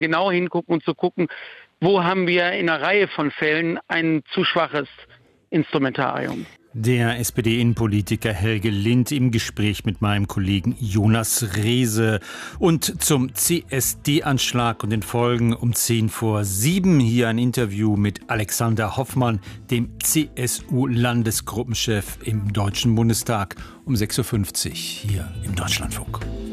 genau hingucken und zu gucken, wo haben wir in einer Reihe von Fällen ein zu schwaches Instrumentarium. Der SPD-Innenpolitiker Helge Lind im Gespräch mit meinem Kollegen Jonas Rehse. Und zum CSD-Anschlag und den Folgen um 6:50 hier ein Interview mit Alexander Hoffmann, dem CSU-Landesgruppenchef im Deutschen Bundestag, um 6:50 hier im Deutschlandfunk.